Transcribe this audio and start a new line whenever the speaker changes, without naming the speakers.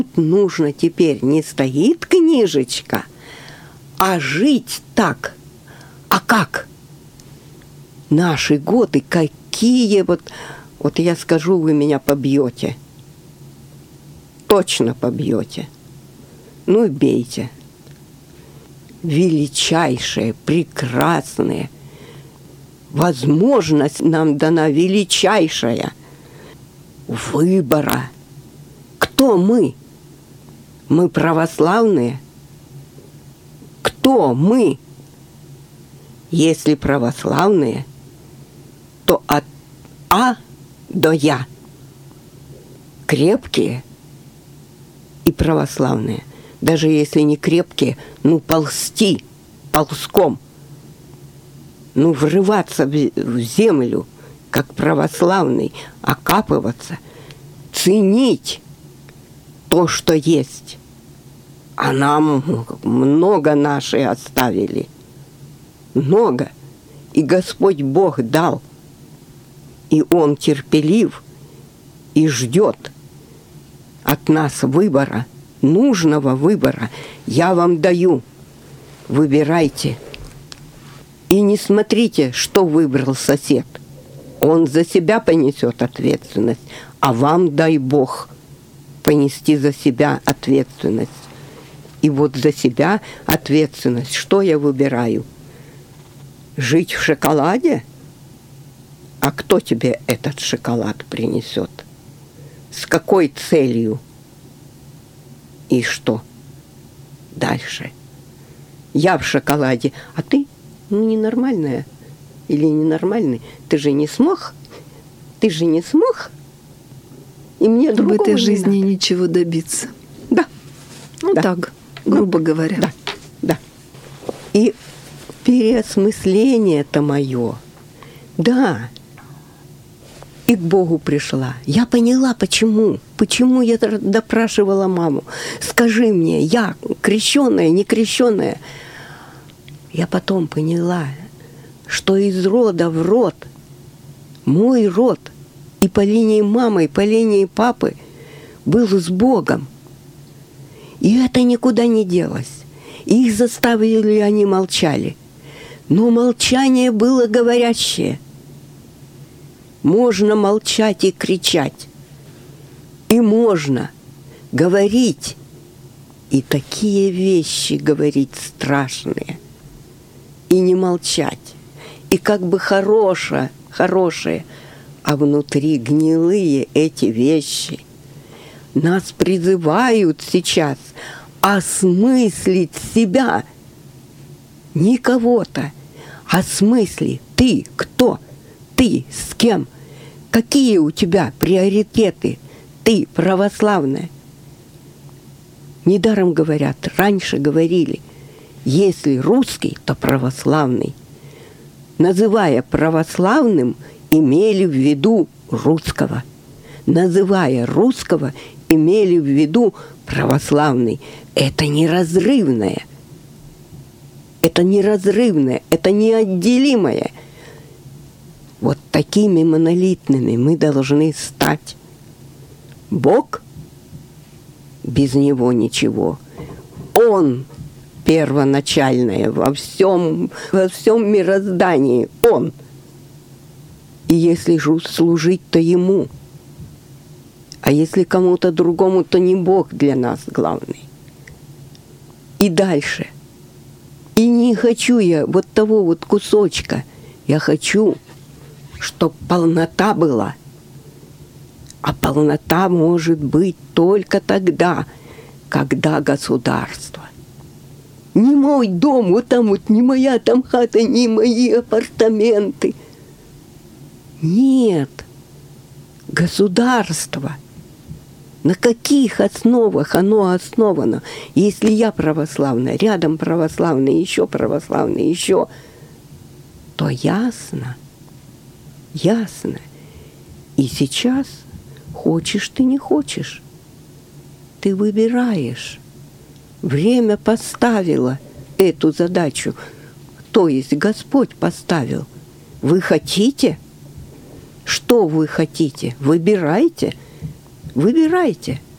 Нужно теперь не стоит книжечка, а жить так. А как? Наши годы какие вот я скажу, вы меня побьете. Точно побьете. Ну и бейте. Величайшее, прекрасное. Возможность нам дана величайшая выбора. Кто мы? Мы православные? Кто мы? Если православные, то от А до Я. Крепкие и православные. Даже если не крепкие, ползти ползком. Врываться в землю, как православный, окапываться, ценить то, что есть. А нам много наши оставили. Много. И Господь Бог дал. И Он терпелив и ждет от нас выбора, нужного выбора. Я вам даю. Выбирайте. И не смотрите, что выбрал сосед. Он за себя понесет ответственность, а вам, дай Бог, понести за себя ответственность. И вот за себя ответственность. Что я выбираю? Жить в шоколаде? А кто тебе этот шоколад принесет? С какой целью? И что дальше? Я в шоколаде, а ты ненормальная или ненормальный. Ты же не смог? Ты же не смог? И мне другого
в этой жизни
не надо.
Ничего добиться.
Да. Да.
Так, грубо говоря.
Да, да. И переосмысление-то мое. Да. И к Богу пришла. Я поняла, почему. Почему я допрашивала маму. Скажи мне, я крещеная, не крещеная. Я потом поняла, что из рода в род, мой род, и по линии мамы, и по линии папы был с Богом. И это никуда не делось. Их заставили, они молчали. Но молчание было говорящее. Можно молчать и кричать. И можно говорить. И такие вещи говорить страшные. И не молчать. И как бы хорошее, а внутри гнилые эти вещи. Нас призывают сейчас осмыслить себя. Не кого-то. Осмысли. Ты кто? Ты с кем? Какие у тебя приоритеты? Ты православная. Недаром говорят, раньше говорили, если русский, то православный. Называя православным, имели в виду русского. Называя русского, имели в виду православный. Это неразрывное. Это неразрывное, это неотделимое. Вот такими монолитными мы должны стать. Бог, без Него ничего. Он первоначальное во всем мироздании. Он. И если служить, то Ему. А если кому-то другому, то не Бог для нас главный. И дальше. И не хочу я вот того вот кусочка. Я хочу, чтобы полнота была. А полнота может быть только тогда, когда государство. Не мой дом, вот там вот, не моя там хата, не мои апартаменты. Нет. Государство. На каких основах оно основано? Если я православная, рядом православный, еще, то ясно. Ясно. И сейчас хочешь ты, не хочешь. Ты выбираешь. Время поставило эту задачу. То есть Господь поставил. Вы хотите? Что вы хотите? Выбирайте. Выбирайте.